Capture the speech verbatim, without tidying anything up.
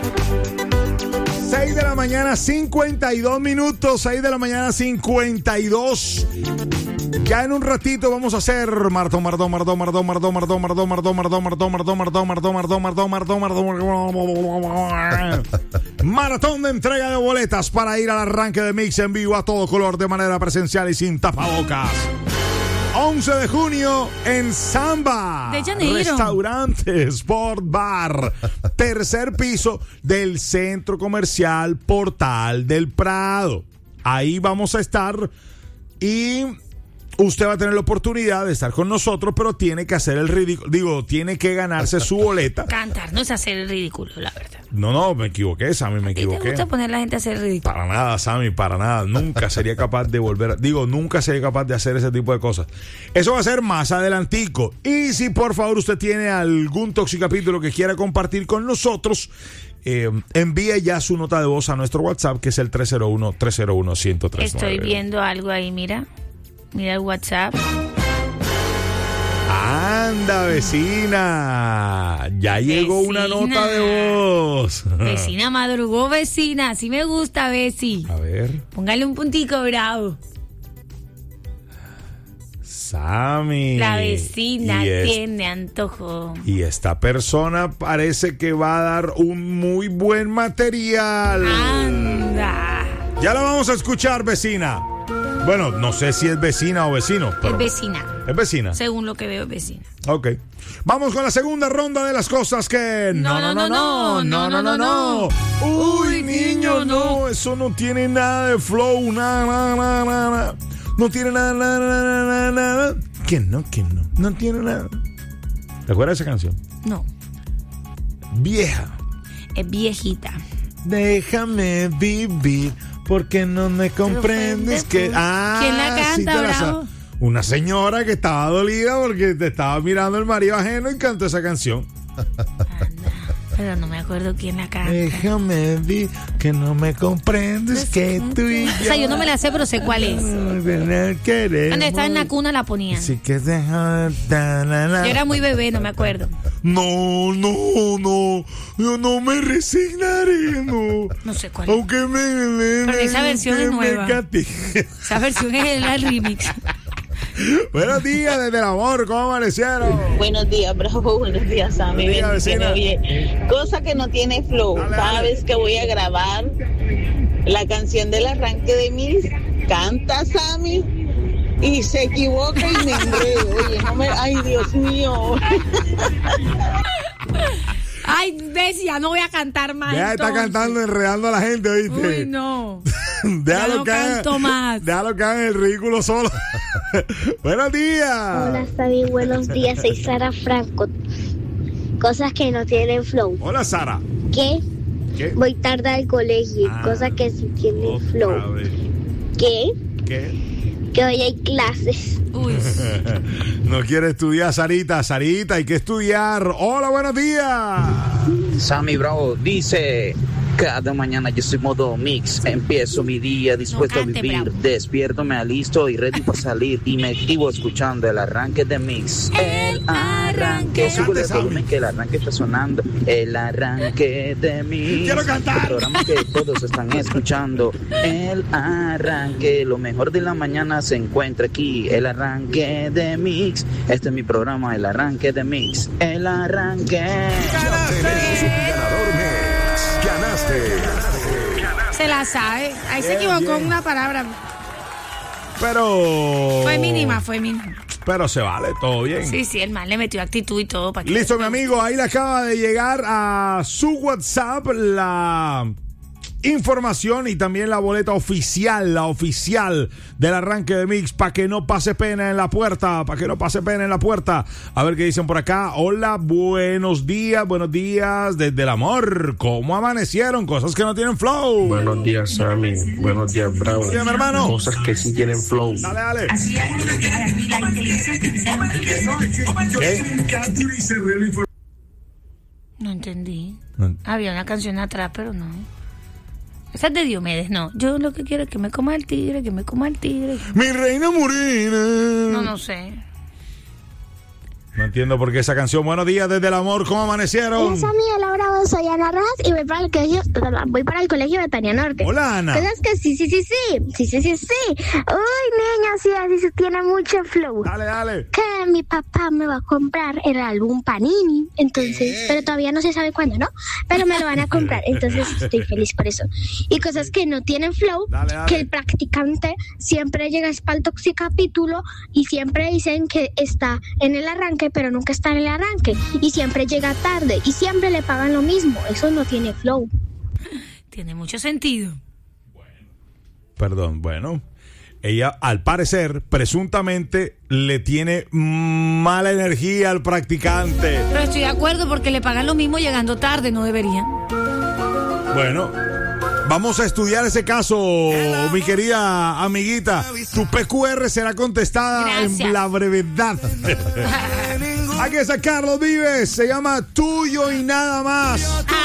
seis de la mañana, cincuenta y dos minutos. seis de la mañana, cincuenta y dos. Ya en un ratito vamos a hacer maratón, maratón, maratón, maratón, maratón, maratón, maratón, maratón, maratón, maratón, maratón, maratón, maratón, maratón, maratón, maratón, maratón, maratón de entrega de boletas para ir al arranque de Mix en vivo a todo color de manera presencial y sin tapabocas. once de junio en Samba, de Janeiro. Restaurante Sport Bar, tercer piso del Centro Comercial Portal del Prado. Ahí vamos a estar y usted va a tener la oportunidad de estar con nosotros, pero tiene que hacer el ridículo. Digo, tiene que ganarse su boleta. Cantar, no es hacer el ridículo, la verdad. No, no, me equivoqué, Sammy, me equivoqué. ¿Te gusta poner a la gente a hacer el ridículo? Para nada, Sammy, para nada. Nunca sería capaz de volver. Digo, nunca sería capaz de hacer ese tipo de cosas. Eso va a ser más adelantico. Y si por favor usted tiene algún toxicapítulo que quiera compartir con nosotros, Eh, envíe ya su nota de voz a nuestro WhatsApp, que es el tres cero uno, tres cero uno, uno cero tres nueve. Estoy viendo algo ahí, mira. Mira el WhatsApp. Anda, vecina. Ya llegó Vecina. una nota de voz. Vecina madrugó, vecina. Así me gusta, Besi. A ver. Póngale un puntico bravo. Sammy. La vecina Y es- tiene antojo. Y esta persona parece que va a dar un muy buen material. Anda. Ya la vamos a escuchar, vecina. Bueno, no sé si es vecina o vecino. Pero Es vecina. es vecina. Según lo que veo, es vecina. Ok. Vamos con la segunda ronda de las cosas que... No, no, no, no, no, no, no, no. Uy, Uy, niño, niño, no. no. Eso no tiene nada de flow. Nada, nada, nada, nada. No tiene nada, nada, nada, nada, nada. ¿Qué no? ¿Qué no? No tiene nada. ¿Te acuerdas de esa canción? No, Vieja. es viejita. Déjame vivir porque no me comprendes que... Ah, ¿Quién la canta, sí te la bravo? sa- Una señora que estaba dolida porque te estaba mirando el marido ajeno y cantó esa canción. Anda. Pero no me acuerdo quién la canta. Déjame vivir que no me comprendes que tú y yo... O sea, yo no me la sé, pero sé cuál es. Cuando estaba en la cuna la ponían. Así que deja... Yo era muy bebé, no me acuerdo. No, no, no. Yo no me resignaré, no. No sé cuál es. Aunque me... me Pero esa versión que es me nueva. castigue. Esa versión es el remix. Buenos días desde el amor, ¿cómo amanecieron? Buenos días, Bravo. Buenos días, Sammy. Buenos días, Bendiciones. vecina. Oye, cosa que no tiene flow. Dale, Cada dale. vez que voy a grabar la canción del arranque de Mix, canta Sammy y se equivoca y me enredo. Oye, no me... Ay, Dios mío. Ay, ves, ya no voy a cantar más. Ya está entonces. cantando, enredando a la gente, ¿viste? Uy, no. Déjalo Ya no que haga- canto más. Déjalo que hagan el ridículo solo. Buenos días. Hola, Sammy, buenos días. Soy Sara Franco. Cosas que no tienen flow. Hola, Sara. ¿Qué? ¿Qué? Voy tarde al colegio. Ah, Cosas que sí tienen Otra flow. vez. ¿Qué? ¿Qué? Que hoy hay clases. Uy. No quiere estudiar, Sarita. Sarita, hay que estudiar. Hola, buenos días. Sammy Bravo dice: cada mañana yo soy modo mix, empiezo mi día dispuesto No cante, a vivir, Bravo. despierto, me alisto y ready para salir y me activo escuchando el arranque de mix. El arranque. Sube el Sammy. volumen que el arranque está sonando, el arranque de mix. Quiero cantar. El programa que todos están escuchando, el arranque, lo mejor de la mañana se encuentra aquí, el arranque de mix. Este es mi programa, el arranque de mix, el arranque. Ganador Mix. Ganaste. Se la sabe. Ahí se Bien, equivocó bien. en una palabra. Pero... Fue mínima, fue mínima. Pero se vale, todo bien. Sí, sí, el man le metió actitud y todo para que... Listo, mi amigo, ahí le acaba de llegar a su WhatsApp la información y también la boleta oficial, la oficial del arranque de Mix, para que no pase pena en la puerta, para que no pase pena en la puerta. A ver qué dicen por acá. Hola, buenos días, buenos días desde el amor. ¿Cómo amanecieron? Cosas que no tienen flow. Buenos días, Sammy. Buenos días, Bravo. Buenos días, mi hermano. Cosas que sí tienen flow. Dale, dale. ¿Qué? No entendí. No. Había una canción atrás, pero no. Esa es de Diomedes, no. Yo lo que quiero es que me coma el tigre, que me coma el tigre. Mi reina morena. No, no sé. No entiendo por qué esa canción. Buenos días desde el amor, ¿cómo amanecieron? Hola, Sammy, hola, Bravo, soy Ana Rojas y voy para el colegio, voy para el colegio Betania Norte. Hola, Ana. Cosas que sí, sí, sí, sí, sí, sí, sí, sí. Uy, niña, sí, así se tiene mucho flow. Dale, dale. Que mi papá me va a comprar el álbum Panini, entonces, pero todavía no se sabe cuándo, ¿no? Pero me lo van a comprar, entonces estoy feliz por eso. Y cosas que no tienen flow, Dale, dale. que el practicante siempre llega para el toxicapítulo y siempre dicen que está en el arranque, pero nunca está en el arranque. Y siempre llega tarde y siempre le pagan lo mismo. Eso no tiene flow. Tiene mucho sentido. Perdón, bueno. Ella, al parecer, presuntamente, le tiene mala energía al practicante. Pero estoy de acuerdo porque le pagan lo mismo llegando tarde, no deberían. Bueno, vamos a estudiar ese caso, mi querida amiguita. Tu P Q R será contestada Gracias. en la brevedad. Aquí está Carlos Vives, se llama Tuyo y Nada Más.